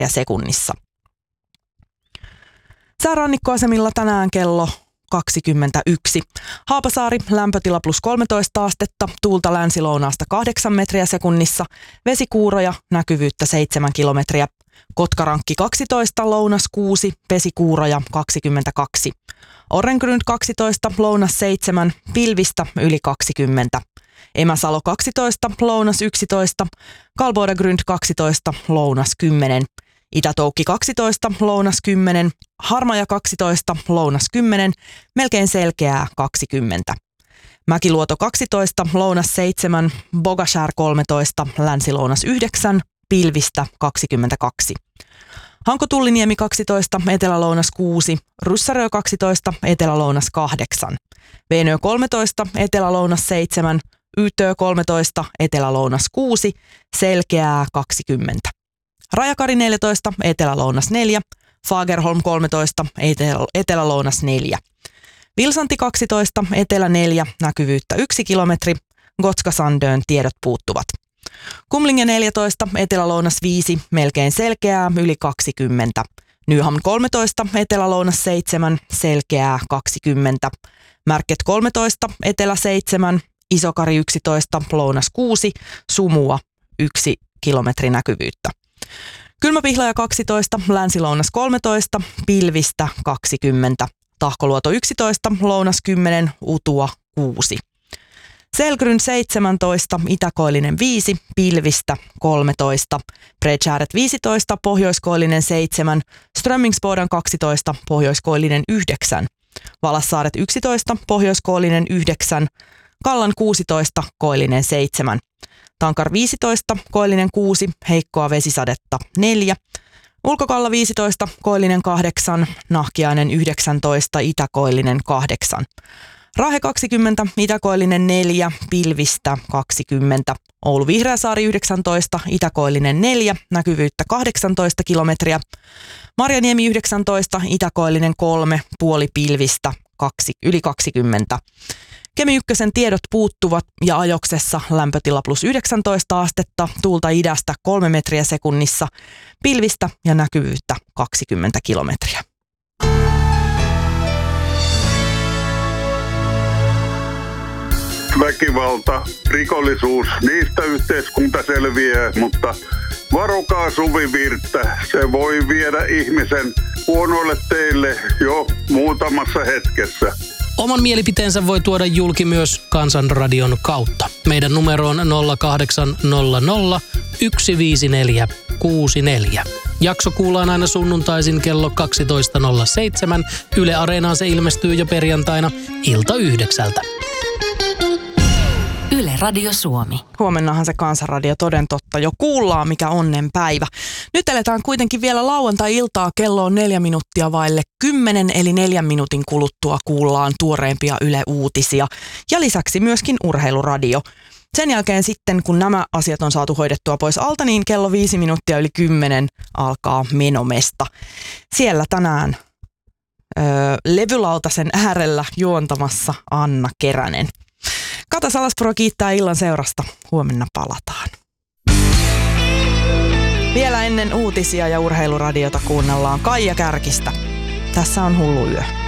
sekunnissa. Säärannikkoasemilla tänään kello 21. Haapasaari, lämpötila plus 13 astetta, tuulta länsi-lounaasta 8 metriä sekunnissa, vesikuuroja, näkyvyyttä 7 kilometriä. Kotkarankki 12, lounas 6, vesikuuroja 22. Orrengrund 12, lounas 7, pilvistä yli 20. Emäsalo 12, lounas 11, Kalbodagrund 12, lounas 10. Itä-Toukki 12, lounas 10, Harmaja 12, lounas 10, melkein selkeää 20. Mäkiluoto 12, lounas 7, Bogashär 13, länsi-lounas 9, pilvistä 22. Hanko-Tulliniemi 12, etelä-lounas 6, Ryssärö 12, etelä-lounas 8. Veenö 13, etelä-lounas 7, Ytö 13, etelä-lounas 6, selkeää 20. Rajakari 14, etelä-lounas 4, Fagerholm 13, etelä-lounas 4. Vilsanti 12, etelä 4, näkyvyyttä 1 kilometri, Gotska-Sandön tiedot puuttuvat. Kumlinge 14, etelä-lounas 5, melkein selkeää, yli 20. Nyhamn 13, etelä-lounas 7, selkeää 20. Märket 13, etelä 7, Isokari 11, lounas 6, Sumua 1 kilometri näkyvyyttä. Kylmäpihlaja 12, länsi-lounas 13, pilvistä 20. Tahkoluoto 11, lounas 10, Utua 6. Selgryn 17, itäkoillinen 5, pilvistä 13. Bredshäret 15, pohjoiskoillinen 7, Strömmingsboden 12, pohjoiskoillinen 9. Valassaaret 11, pohjoiskoillinen 9, Kallan 16, koillinen 7. Tankar 15, koillinen 6, heikkoa vesisadetta 4. Ulkokalla 15, koillinen 8, Nahkiainen 19, itäkoillinen 8. Rahe 20, itäkoillinen 4, pilvistä 20. Oulu Vihreäsaari 19, itäkoillinen 4, näkyvyyttä 18 kilometriä. Marjaniemi 19, itäkoillinen 3, puoli pilvistä yli 20. Kemi ykkösen tiedot puuttuvat ja ajoksessa lämpötila plus 19 astetta, tuulta idästä 3 metriä sekunnissa, pilvistä ja näkyvyyttä 20 kilometriä. Väkivalta, rikollisuus, niistä yhteiskunta selviää, mutta varokaa suvivirttä, se voi viedä ihmisen huonoille teille jo muutamassa hetkessä. Oman mielipiteensä voi tuoda julki myös Kansanradion kautta. Meidän numero on 0800 154 64. Jakso kuullaan aina sunnuntaisin kello 12.07. Yle Areenaan se ilmestyy jo perjantaina ilta 9. Yle Radio Suomi. Huomennahan se Kansanradio toden totta jo kuullaan, mikä onnen päivä. Nyt eletään kuitenkin vielä lauantai-iltaa, kello on 4 minuuttia vaille 10, eli 4 minuutin kuluttua kuullaan tuoreimpia Yle-uutisia ja lisäksi myöskin Urheiluradio. Sen jälkeen sitten, kun nämä asiat on saatu hoidettua pois alta, niin kello 5 minuuttia yli 10 alkaa Menomesta. Siellä tänään levylautasen äärellä juontamassa Anna Keränen. Kata Salaspuro kiittää illan seurasta. Huomenna palataan. Vielä ennen uutisia ja Urheiluradiota kuunnellaan Kaija Kärkistä. Tässä on Hullu yö.